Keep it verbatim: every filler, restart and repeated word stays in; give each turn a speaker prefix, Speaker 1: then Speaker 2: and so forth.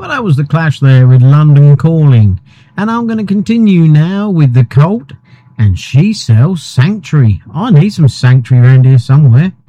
Speaker 1: Well, that was The Clash there with London Calling. And I'm going to continue now with The Cult, and She Sells Sanctuary. I need some Sanctuary around here somewhere.